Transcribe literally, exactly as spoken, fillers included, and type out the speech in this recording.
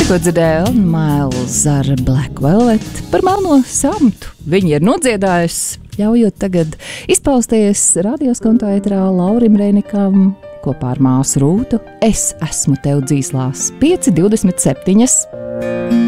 Tikko dzirdēju Miles ar Black Velvet par melno samtu. Viņi ir nodziedājusi, ļaujot tagad izpausties radioskonto ēterā Laurim Reinikam kopā ar māsu Rūtu. Es esmu tev dzīslās pieci divdesmit septiņas.